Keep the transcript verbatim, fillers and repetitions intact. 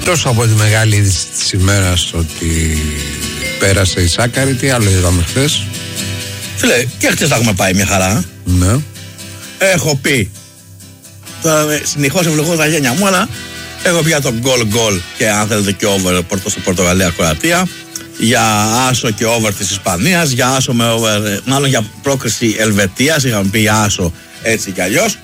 Εκτός από τη μεγάλη είδηση της ημέρας ότι πέρασε η Σάκαρη, τι άλλο είδαμε χθες? Φίλε, και χθες θα έχουμε πάει μια χαρά. Ναι. Έχω πει, τώρα συνεχώς ευλογώ τα γένια μου, αλλά έχω πει για το γκολ γκολ και αν θέλετε και over στο Πορτογαλία-Κροατία, για άσο και over της Ισπανίας, για άσο με over, μάλλον για πρόκριση Ελβετίας, είχαμε πει άσο έτσι κι αλλιώς.